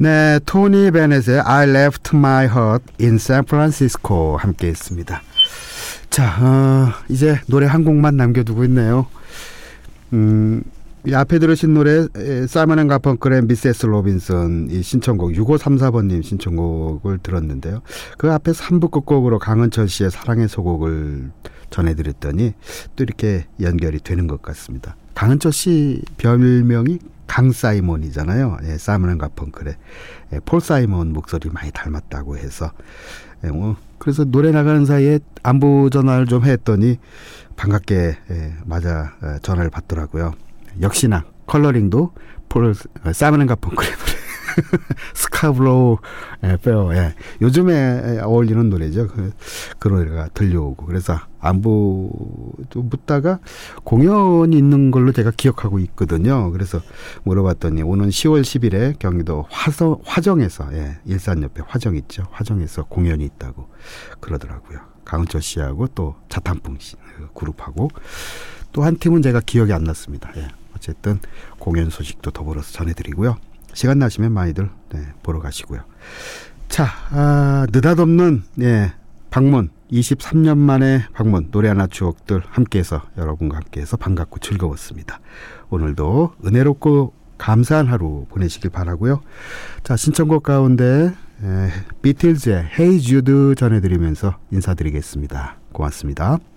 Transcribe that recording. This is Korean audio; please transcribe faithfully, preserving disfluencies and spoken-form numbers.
네, 토니 베넷의 I left my heart in San Francisco 함께 했습니다. 자, 어, 이제 노래 한 곡만 남겨두고 있네요. 음, 이 앞에 들으신 노래 사이먼 앤 가펑클의 미세스 로빈슨 이 신청곡 육오삼사 번님 신청곡을 들었는데요. 그 앞에 삼 부 끝곡으로 강은철 씨의 사랑의 소곡을 전해드렸더니 또 이렇게 연결이 되는 것 같습니다. 강은철 씨 별명이 강사이먼이잖아요. 예, 사이먼 앤 가펑클의 예, 폴 사이먼 목소리 많이 닮았다고 해서 예, 뭐 그래서 노래 나가는 사이에 안부 전화를 좀 했더니 반갑게 예, 맞아 예, 전화를 받더라고요. 역시나 컬러링도 폴 사이먼 앤 가펑클의 노래 스카브로우 예, 페어 예. 요즘에 어울리는 노래죠. 그, 그 노래가 들려오고 그래서 안부 좀 묻다가 공연이 있는 걸로 제가 기억하고 있거든요. 그래서 물어봤더니 오는 시월 십일에 경기도 화성, 화정에서 예, 일산 옆에 화정 있죠. 화정에서 공연이 있다고 그러더라고요. 강은철 씨하고 또 자탄풍 씨 그룹하고 또 한 팀은 제가 기억이 안 났습니다. 예. 어쨌든 공연 소식도 더불어서 전해드리고요. 시간 나시면 많이들 네, 보러 가시고요. 자, 아, 느닷없는 예, 방문 이십삼 년 만에 방문 노래 하나 추억들 함께해서 여러분과 함께해서 반갑고 즐거웠습니다. 오늘도 은혜롭고 감사한 하루 보내시길 바라고요. 자, 신청곡 가운데 에, 비틀즈의 Hey Jude 전해드리면서 인사드리겠습니다. 고맙습니다.